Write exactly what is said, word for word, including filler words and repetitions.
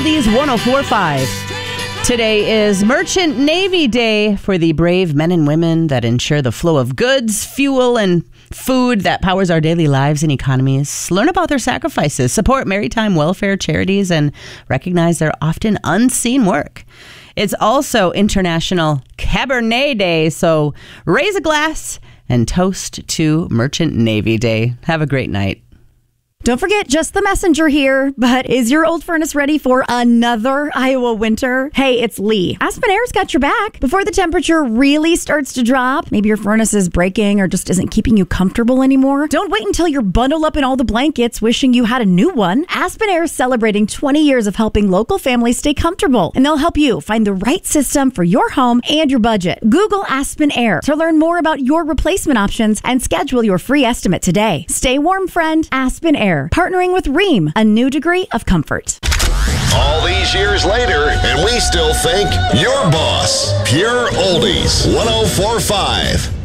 Oldies one oh four point five. Today is Merchant Navy Day for the brave men and women that ensure the flow of goods, fuel, and food that powers our daily lives and economies. Learn about their sacrifices, support maritime welfare charities, and recognize their often unseen work. It's also International Cabernet Day, so raise a glass and toast to Merchant Navy Day. Have a great night. Don't forget, Just the Messenger here. But is your old furnace ready for another Iowa winter? Hey, it's Lee. Aspen Air's got your back. Before the temperature really starts to drop, maybe your furnace is breaking or just isn't keeping you comfortable anymore. Don't wait until you're bundled up in all the blankets wishing you had a new one. Aspen Air is celebrating twenty years of helping local families stay comfortable, and they'll help you find the right system for your home and your budget. Google Aspen Air to learn more about your replacement options and schedule your free estimate today. Stay warm, friend. Aspen Air. Partnering with Rheem, a new degree of comfort. All these years later, and we still think your boss. Pure Oldies one oh four point five.